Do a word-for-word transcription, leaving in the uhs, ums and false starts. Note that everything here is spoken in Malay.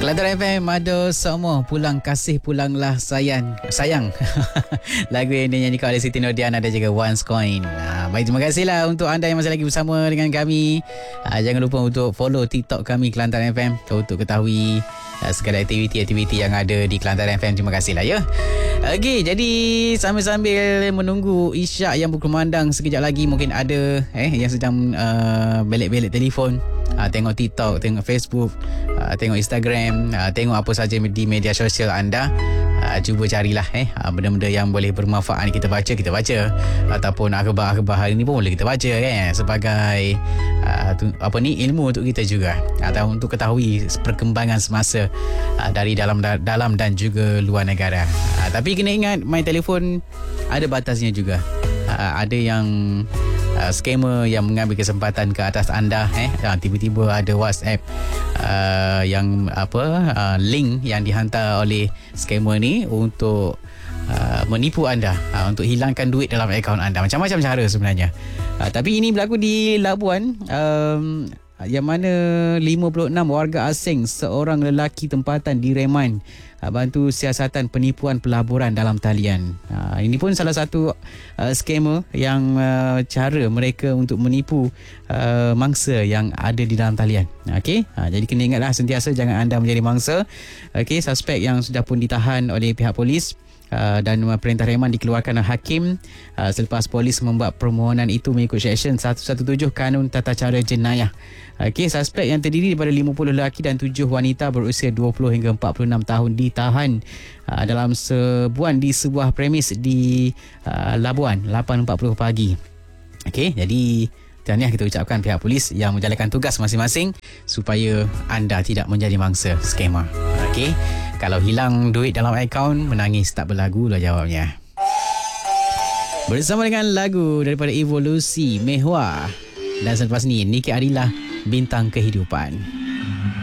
Kelantan F M ada semua pulang kasih pulanglah sayang sayang lagu yang dinyanyikan oleh Siti Nordiana dan juga Once Coin. Ha, baik, terima kasihlah untuk anda yang masih lagi bersama dengan kami. Ha, jangan lupa untuk follow TikTok kami Kelantan F M untuk ketahui uh, segala aktiviti-aktiviti yang ada di Kelantan F M. Terima kasihlah ya. Okey, jadi sambil-sambil menunggu isyak yang berkumandang sekejap lagi, mungkin ada eh yang sedang uh, belik-belik telefon, uh, tengok TikTok, tengok Facebook, uh, tengok Instagram, uh, tengok apa saja di media sosial anda. Uh, cuba carilah eh uh, benda-benda yang boleh bermanfaat kita baca, kita baca. Ataupun akhbar-akhbar hari ni pun boleh kita baca kan, sebagai uh, tu, apa ni, ilmu untuk kita juga, atau untuk ketahui perkembangan semasa uh, dari dalam dalam dan juga luar negara. Uh, tapi kena ingat, main telefon ada batasnya juga. Uh, ada yang Uh, scammer yang mengambil kesempatan ke atas anda, eh uh, tiba-tiba ada WhatsApp uh, yang apa uh, link yang dihantar oleh scammer ni untuk uh, menipu anda, uh, untuk hilangkan duit dalam akaun anda. Macam-macam cara sebenarnya. Uh, tapi ini berlaku di Labuan, um, yang mana lima puluh enam warga asing seorang lelaki tempatan direman uh, bantu siasatan penipuan pelaburan dalam talian. Uh, ini pun salah satu uh, scammer yang uh, cara mereka untuk menipu uh, mangsa yang ada di dalam talian. Okey, uh, jadi kena ingatlah sentiasa jangan anda menjadi mangsa. Okey, suspek yang sudah pun ditahan oleh pihak polis. Uh, dan perintah reman dikeluarkan hakim uh, selepas polis membuat permohonan itu mengikut Seksyen seratus tujuh belas Kanun Tata Cara Jenayah. Okey, suspek yang terdiri daripada lima puluh lelaki dan tujuh wanita berusia dua puluh hingga empat puluh enam tahun ditahan uh, dalam sebuan di sebuah premis di uh, Labuan lapan empat puluh pagi. Okey, jadi tahniah kita ucapkan pihak polis yang menjalankan tugas masing-masing supaya anda tidak menjadi mangsa skema. Okey, kalau hilang duit dalam akaun, menangis tak berlagu lah jawabnya. Bersama dengan lagu daripada Evolusi, Mehwa. Dan selepas ni Niki Adila, Bintang Kehidupan.